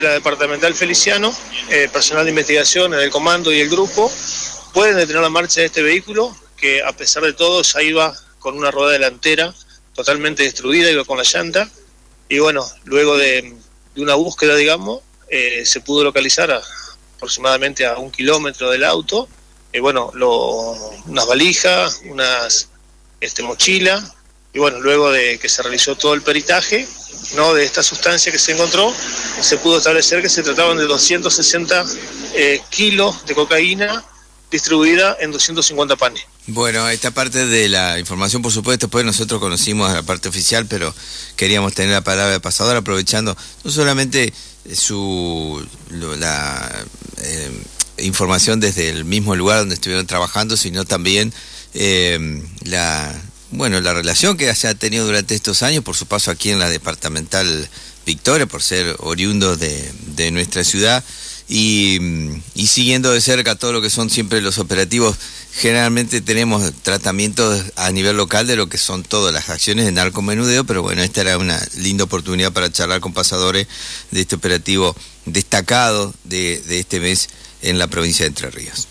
La departamental Feliciano, personal de investigación en el comando y el grupo, pueden detener la marcha de este vehículo, que a pesar de todo ya iba con una rueda delantera totalmente destruida, iba con la llanta, y bueno, luego de una búsqueda, digamos, se pudo localizar aproximadamente a 1 kilómetro del auto, unas valijas, unas mochilas, y bueno, luego de que se realizó todo el peritaje, ¿no?, de esta sustancia que se encontró, se pudo establecer que se trataban de 260 kilos de cocaína distribuida en 250 panes. Bueno, esta parte de la información, por supuesto, después nosotros conocimos la parte oficial, pero queríamos tener la palabra del pasador, aprovechando no solamente la información desde el mismo lugar donde estuvieron trabajando, sino también la relación que se ha tenido durante estos años por su paso aquí en la departamental Victoria, por ser oriundo de nuestra ciudad y siguiendo de cerca todo lo que son siempre los operativos. Generalmente tenemos tratamientos a nivel local de lo que son todas las acciones de narcomenudeo, pero bueno, esta era una linda oportunidad para charlar con pasadores de este operativo destacado de este mes en la provincia de Entre Ríos.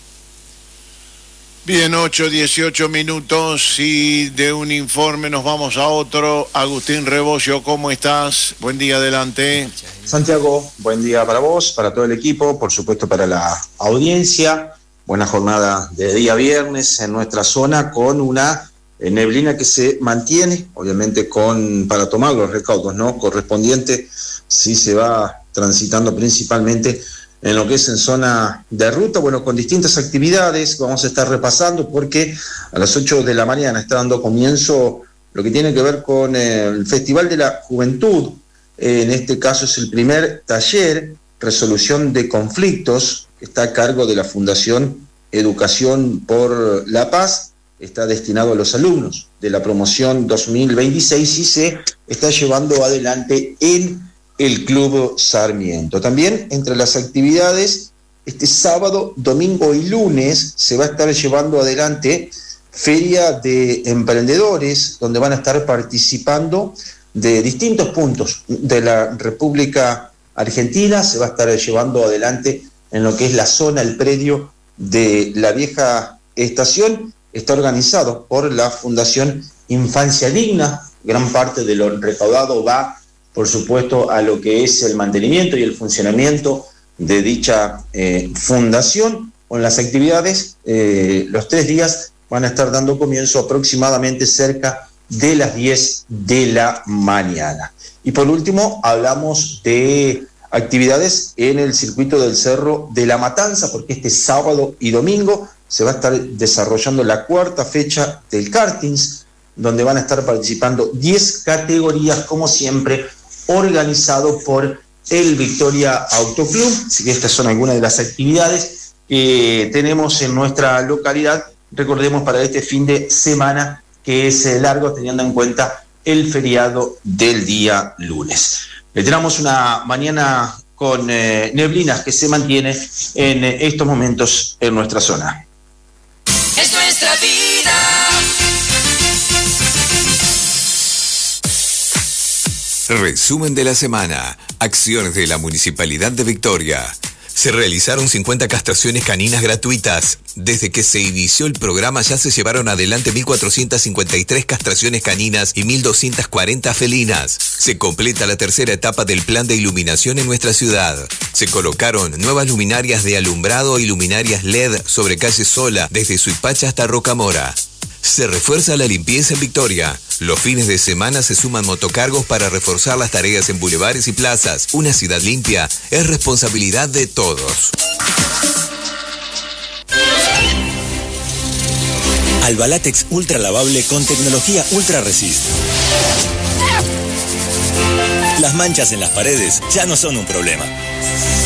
Bien, 8:18 minutos y de un informe nos vamos a otro. Agustín Rebocio, ¿cómo estás? Buen día, adelante. Santiago, buen día para vos, para todo el equipo, por supuesto para la audiencia. Buena jornada de día viernes en nuestra zona con una neblina que se mantiene, obviamente para tomar los recaudos, ¿no?, correspondientes, si se va transitando principalmente en lo que es en zona de ruta, bueno, con distintas actividades vamos a estar repasando porque a las 8 de la mañana está dando comienzo lo que tiene que ver con el Festival de la Juventud. En este caso es el primer taller, resolución de conflictos, que está a cargo de la Fundación Educación por la Paz, está destinado a los alumnos de la promoción 2026 y se está llevando adelante en el Club Sarmiento. También entre las actividades, este sábado, domingo y lunes se va a estar llevando adelante Feria de Emprendedores, donde van a estar participando de distintos puntos de la República Argentina. Se va a estar llevando adelante en lo que es la zona, el predio de la vieja estación. Está organizado por la Fundación Infancia Digna. Gran parte de lo recaudado va, por supuesto, a lo que es el mantenimiento y el funcionamiento de dicha fundación. Con las actividades, los 3 días van a estar dando comienzo aproximadamente cerca de las 10 de la mañana. Y por último, hablamos de actividades en el circuito del Cerro de la Matanza, porque este sábado y domingo se va a estar desarrollando la 4ª fecha del kartings, donde van a estar participando 10 categorías, como siempre, organizado por el Victoria Auto Club. Así que estas son algunas de las actividades que tenemos en nuestra localidad. Recordemos para este fin de semana que es largo, teniendo en cuenta el feriado del día lunes. Tenemos una mañana con neblinas que se mantiene en estos momentos en nuestra zona. Es nuestra vida. Resumen de la semana. Acciones de la Municipalidad de Victoria. Se realizaron 50 castraciones caninas gratuitas. Desde que se inició el programa ya se llevaron adelante 1.453 castraciones caninas y 1.240 felinas. Se completa la 3ª etapa del plan de iluminación en nuestra ciudad. Se colocaron nuevas luminarias de alumbrado y luminarias LED sobre calle Sola, desde Suipacha hasta Rocamora. Se refuerza la limpieza en Victoria. Los fines de semana se suman motocargos para reforzar las tareas en bulevares y plazas. Una ciudad limpia es responsabilidad de todos. Albalatex ultra lavable con tecnología Ultra Resist. Las manchas en las paredes ya no son un problema.